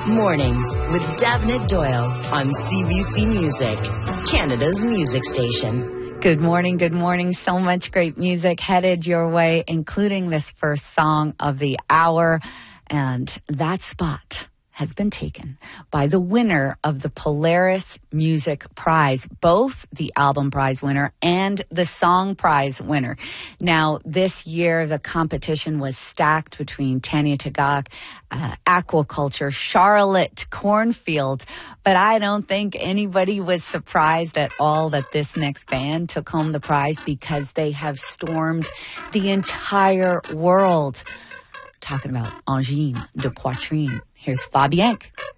Mornings with Davnit Doyle on CBC Music, Canada's music station. Good morning, good morning. So much great music headed your way, including this first song of the hour. And that spot has been taken by the winner of the Polaris Music Prize, both the album prize winner and the song prize winner. Now, this year, the competition was stacked between Tanya Tagaq, Aquaculture, Charlotte Cornfield, but I don't think anybody was surprised at all that this next band took home the prize because they have stormed the entire world. Talking about Angine de Poitrine. Here's Fabienne.